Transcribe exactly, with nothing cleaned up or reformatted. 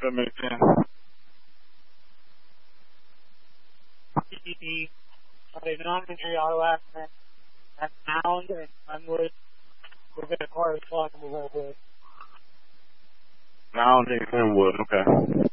that makes sense. Okay, non-entry auto accident at Mound and Glenwood. We're going to car is talking a little bit. Mound and Glenwood, okay.